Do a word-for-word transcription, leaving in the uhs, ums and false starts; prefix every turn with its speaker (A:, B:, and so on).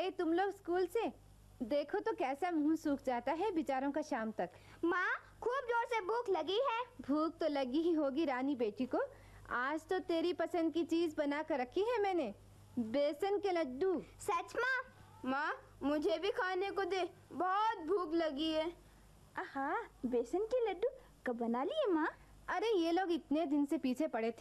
A: गए तुम लोग स्कूल से? देखो तो कैसा मुंह सूख जाता है बेचारों का शाम तक।
B: माँ, खूब जोर से भूख लगी है।
A: भूख तो लगी ही होगी रानी बेटी को। आज तो तेरी पसंद की चीज बना कर रखी है मैंने, बेसन के लड्डू।
B: सच माँ?
C: माँ, मुझे भी खाने को दे, बहुत भूख लगी है।
B: आहा, बेसन के लड्डू कब बना लिए माँ?
A: अरे ये लोग इतने दिन से पीछे पड़े थे।